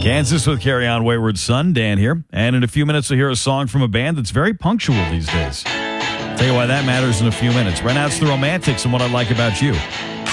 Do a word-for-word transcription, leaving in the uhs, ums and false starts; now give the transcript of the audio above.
Kansas with Carry On Wayward Son. Dan here. And in a few minutes, we'll hear a song from a band that's very punctual these days. Tell you why that matters in a few minutes. Right now, it's the Romantics and What I Like About You.